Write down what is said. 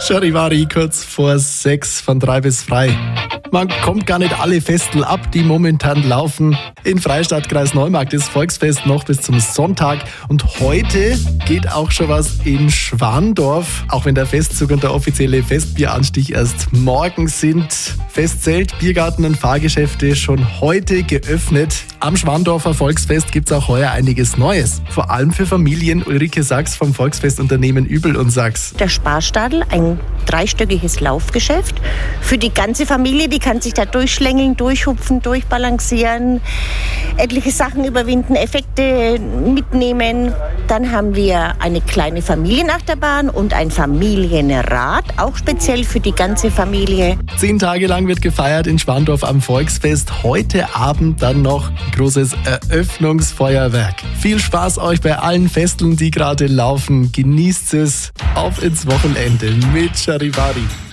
Charivari, kurz vor 6 von 3 bis frei. Man kommt gar nicht alle Festel ab, die momentan laufen. In Freistadt, Kreis Neumarkt ist Volksfest noch bis zum Sonntag. Und heute geht auch schon was in Schwandorf. Auch wenn der Festzug und der offizielle Festbieranstich erst morgen sind. Festzelt, Biergarten und Fahrgeschäfte schon heute geöffnet. Am Schwandorfer Volksfest gibt's auch heuer einiges Neues. Vor allem für Familien. Ulrike Sachs vom Volksfestunternehmen Übel und Sachs. Der Sparstadel, ein dreistöckiges Laufgeschäft. Für die ganze Familie, die kann sich da durchschlängeln, durchhupfen, durchbalancieren, etliche Sachen überwinden, Effekte mitnehmen. Dann haben wir eine kleine Familienachterbahn und ein Familienrad, auch speziell für die ganze Familie. 10 Tage lang wird gefeiert in Schwandorf am Volksfest. Heute Abend dann noch ein großes Eröffnungsfeuerwerk. Viel Spaß euch bei allen Festeln, die gerade laufen. Genießt es. Auf ins Wochenende mit Charivari.